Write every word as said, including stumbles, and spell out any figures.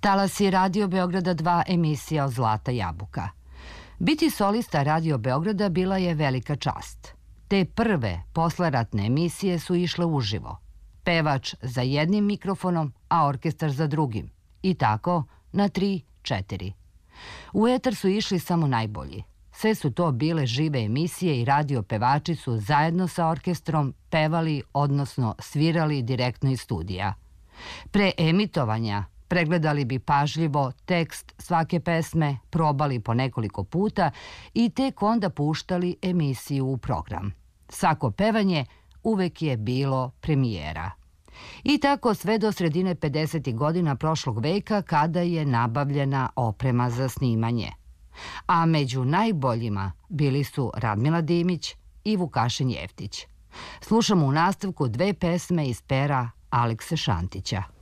Talasi Radio Beograda dva, emisija Zlata jabuka. Biti solista Radio Beograda bila je velika čast. Te prve posleratne emisije su išle uživo. Pevač za jednim mikrofonom, a orkestar za drugim. I tako na tri, četiri. U etar su išli samo najbolji. Sve su to bile žive emisije i radio pevači su zajedno sa orkestrom pevali, odnosno svirali direktno iz studija. Pre emitovanja pregledali bi pažljivo tekst svake pesme, probali po nekoliko puta i tek onda puštali emisiju u program. Svako pevanje uvek je bilo premijera. I tako sve do sredine pedesetih godina prošlog veka kada je nabavljena oprema za snimanje. A među najboljima bili su Radmila Dimić i Vukašin Jeftić. Slušamo u nastavku dve pesme iz pera Alekse Šantića.